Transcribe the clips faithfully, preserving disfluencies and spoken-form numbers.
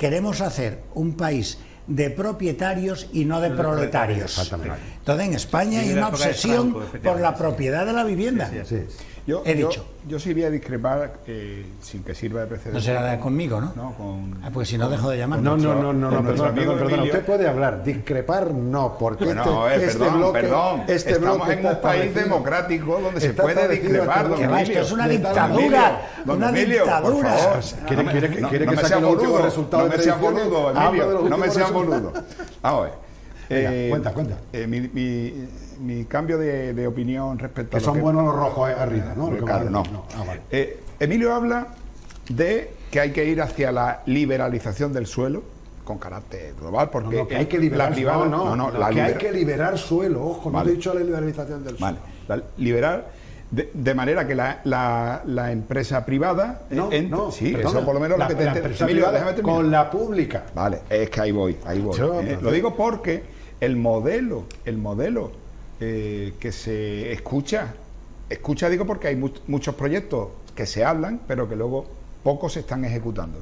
queremos hacer un país de propietarios y no de proletarios. Exactamente. Entonces en España hay una obsesión por la propiedad de la vivienda. Sí, sí, sí. Yo, He yo, dicho. yo sí voy a discrepar, eh, sin que sirva de precedente. No será conmigo, ¿no? No, con, Ah, pues si no dejo de llamar. No, no, no, no, con no, nuestro perdón, amigo perdón, perdón. Emilio. Usted puede hablar, discrepar no, porque Bueno, este, eh, este perdón, bloque, perdón. este Estamos bloque en está un país establecido- democrático donde se está puede establecido discrepar, este don Que va, bloque. esto es una Emilio. dictadura, Don una Emilio, por dictadura. favor. ¿Quiere, No me- quiere, que- no- quiere no que me saque seas los últimos boludo, resultados no me de seas elecciones? boludo, Habla de Emilio, los no me últimos seas resultados. boludo. Vamos a ver. Venga, Eh, cuenta, cuenta. eh, mi, mi, mi cambio de, de opinión respecto Que a lo son que... buenos los rojos eh, arriba, ¿no? Claro, no. Ah, vale. Eh, Emilio habla de que hay que ir hacia la liberalización del suelo con carácter global, porque No, no, que hay que liberar, la privada, no, no, no, no, la que hay libera- que liberar suelo, ojo, no Vale. he dicho la liberalización del suelo. Vale, la- liberar de, de manera que la, la, la empresa privada No, eh, ent- no, sí, perdona, eso por lo menos la, lo que te la ente- empresa Emilio, privada déjame terminar. con la pública. Vale, es que ahí voy, ahí voy. Yo, Eh, pero- lo digo porque el modelo, el modelo eh, que se escucha, escucha digo porque hay mu- muchos proyectos que se hablan, pero que luego pocos se están ejecutando.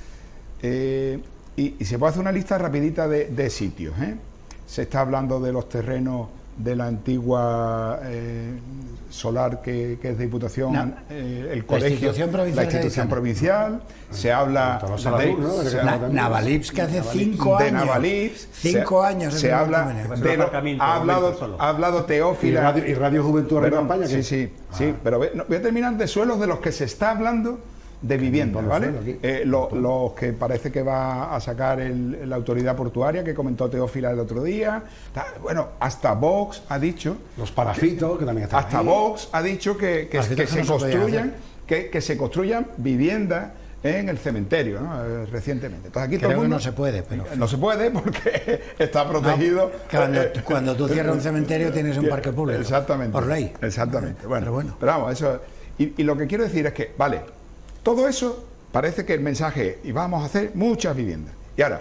Eh, y, y se puede hacer una lista rapidita de, de sitios, ¿eh? Se está hablando de los terrenos de la antigua eh, solar que, que es de Diputación, No. eh, el La colegio, institución provincial la institución de provincial, se habla Todos de, los Saladú, ¿no? se Que habla- Na- Navalips, que hace cinco de años. Navalips, Cinco se, años. se en el habla convenio. de lo- aparcamiento, ha hablado, momento solo. ha hablado Y Teófila Radio, y Radio Juventud Arriba Perdón, España. sí, ¿qué? sí, sí, Ah. pero ve- no, voy a terminar de suelos de los que se está hablando de vivienda, montón de ¿vale? suelo aquí. Eh, lo- los que parece que va a sacar el- la autoridad portuaria que comentó Teófila el otro día. Ta- Bueno, hasta Vox ha dicho, Los parafitos, que también están hasta ahí. Vox ha dicho que, que, Parafitos que que se no se podían construyan, que, que se construyan viviendas en el cementerio, ¿no? Eh, recientemente. Entonces aquí todo Creo el que mundo- no se puede, pero... no se puede porque está protegido. No, cuando, Eh, cuando tú cierras un cementerio tienes un parque público. Exactamente. Por ley. Exactamente. Bueno, Pero bueno. pero vamos, eso. Y, y lo que quiero decir es que, vale, todo eso parece que el mensaje es, y vamos a hacer muchas viviendas. Y ahora,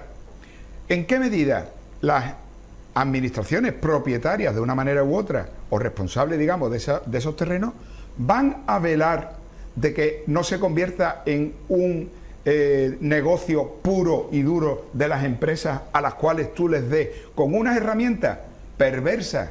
¿en qué medida las administraciones propietarias de una manera u otra, o responsables, digamos, de, esa- de esos terrenos, van a velar de que no se convierta en un eh, negocio puro y duro de las empresas a las cuales tú les des con unas herramientas perversas,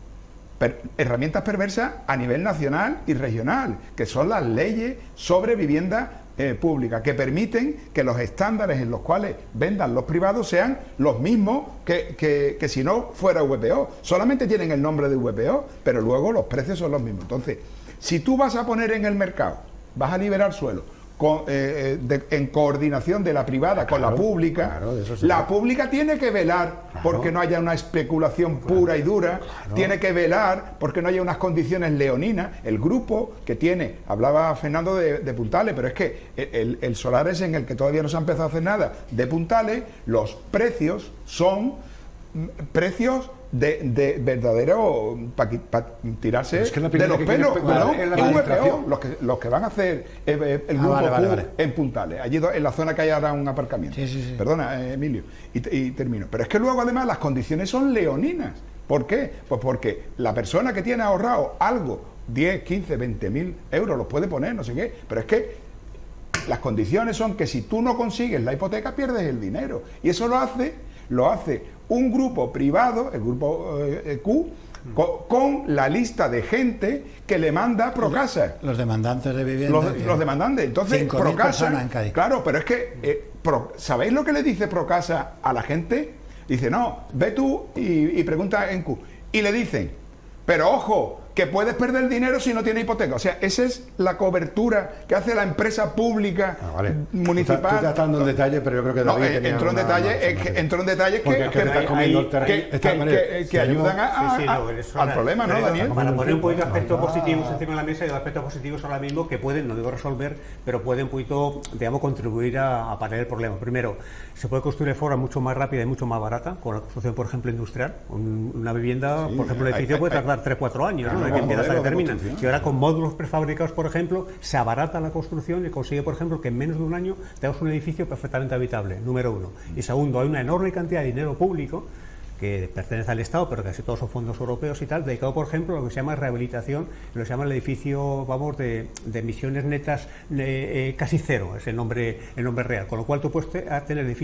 per- herramientas perversas a nivel nacional y regional, que son las leyes sobre vivienda eh, pública, que permiten que los estándares en los cuales vendan los privados sean los mismos que, que, que si no fuera V P O. Solamente tienen el nombre de V P O, pero luego los precios son los mismos. Entonces, si tú vas a poner en el mercado, vas a liberar suelo con, eh, de- en coordinación de la privada con la Claro, pública, claro, de eso se la trata. pública tiene que velar Claro. porque no haya una especulación pura y dura, tiene que velar porque no haya unas condiciones leoninas. El grupo que tiene, hablaba Fernando de, de Puntales, pero es que el, el solar es en el que todavía no se ha empezado a hacer nada de Puntales, los precios son mm, precios de, de verdadero para tirarse Pero es que la de primera los que quiere pelos, especular ¿no? es la En V P O, administración. los que, los que van a hacer eh, eh, el Ah, grupo vale, vale, Q vale. en Puntales, allí do- en la zona que hay ahora un aparcamiento. Sí, sí, sí. Perdona, eh, Emilio, y, te- y termino. Pero es que luego además las condiciones son leoninas. ¿Por qué? Pues porque la persona que tiene ahorrado algo, diez, quince, veinte mil euros, los puede poner, no sé qué, pero es que las condiciones son que si tú no consigues la hipoteca pierdes el dinero. Y eso lo hace, lo hace un grupo privado, el grupo eh, Q, co- con la lista de gente que le manda Procasa. Los demandantes de vivienda. Los, que- los demandantes. Entonces, cinco mil Procasa, personas en Cádiz. claro, pero es que, eh, Pro- ¿sabéis lo que le dice Procasa a la gente? Dice, no, ve tú y, y pregunta en Q. Y le dicen, pero ojo, que puedes perder dinero si no tienes hipoteca. O sea, esa es la cobertura que hace la empresa pública Ah, vale. municipal. Tú, tú estás dando en detalle, pero yo creo que No, David eh, tenía entró en una- detalle, una eh, que, información. entró en detalles que, Porque es que que- te estás comiendo el terreno. que- De que- esta manera, que- que si ayudan tenemos- a- a- Sí, sí, no, eso al era- problema, ¿no, pero Daniel? Para poner un poquito de aspectos positivos encima de la mesa y los aspectos positivos ahora mismo que pueden, no digo resolver, pero pueden un poquito, digamos, contribuir a, a paliar el problema. Primero, se puede construir de forma mucho más rápida y mucho más barata con la construcción, por ejemplo, industrial. Un- una vivienda, Sí, por ejemplo, el hay- edificio hay- puede hay- tardar tres cuatro años, Claro, ¿no? hay De que empieza hasta que modelos de termina. construcción. Y ahora con módulos prefabricados, por ejemplo, se abarata la construcción y consigue, por ejemplo, que en menos de un año tengas un edificio perfectamente habitable, número uno. Y segundo, hay una enorme cantidad de dinero público que pertenece al Estado, pero casi todos son fondos europeos y tal, dedicado, por ejemplo, a lo que se llama rehabilitación, lo que se llama el edificio, vamos, de, de emisiones netas eh, eh, casi cero, es el nombre, el nombre real, con lo cual tú puedes te- a tener edificios